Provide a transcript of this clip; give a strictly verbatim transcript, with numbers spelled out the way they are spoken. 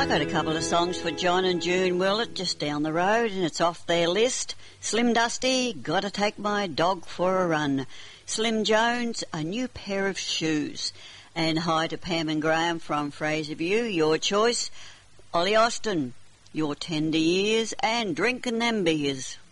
I got a couple of songs for John and June Willett just down the road, and it's off their list. Slim Dusty, Gotta Take My Dog for a Run. Slim Jones, A New Pair of Shoes. And hi to Pam and Graham from Fraser View, your choice. Ollie Austin, Your Tender Years, and Drinking Them Beers.